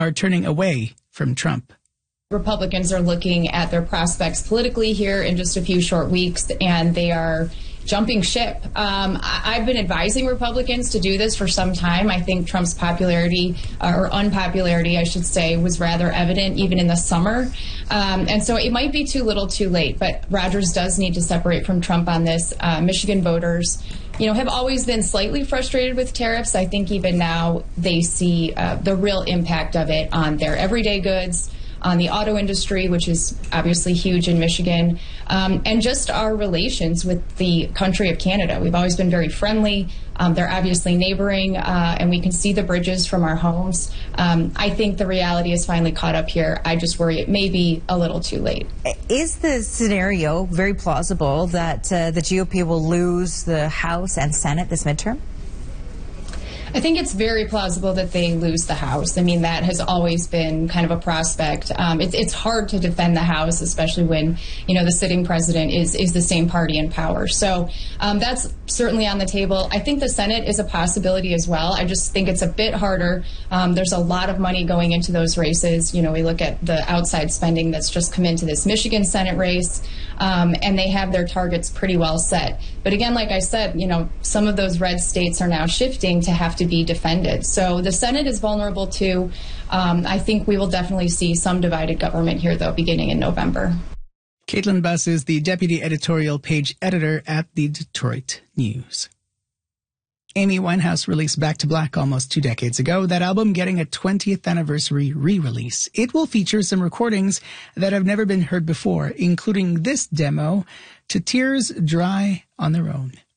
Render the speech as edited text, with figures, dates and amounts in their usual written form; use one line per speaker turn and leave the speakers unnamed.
are turning away from Trump.
Republicans are looking at their prospects politically here in just a few short weeks, and they are jumping ship. I've been advising Republicans to do this for some time. I think Trump's popularity, or unpopularity, I should say, was rather evident even in the summer. And so it might be too little too late, but Rogers does need to separate from Trump on this. Michigan voters, have always been slightly frustrated with tariffs. I think even now they see the real impact of it on their everyday goods, on the auto industry, which is obviously huge in Michigan, and just our relations with the country of Canada. We've always been very friendly. They're obviously neighboring, and we can see the bridges from our homes. I think the reality is finally caught up here. I just worry it may be a little too late.
Is the scenario very plausible that the GOP will lose the House and Senate this midterm?
I think it's very plausible that they lose the House. I mean, that has always been kind of a prospect. It's hard to defend the House, especially when, the sitting president is the same party in power. So that's certainly on the table. I think the Senate is a possibility as well. I just think it's a bit harder. There's a lot of money going into those races. We look at the outside spending that's just come into this Michigan Senate race, and they have their targets pretty well set. But again, like I said, some of those red states are now shifting to have to be defended. So the Senate is vulnerable too. I think we will definitely see some divided government here, though, beginning in November.
Caitlin Buss is the deputy editorial page editor at the Detroit News. Amy Winehouse released Back to Black almost 2 decades ago, that album getting a 20th anniversary re-release. It will feature some recordings that have never been heard before, including this demo, To Tears Dry on Their Own.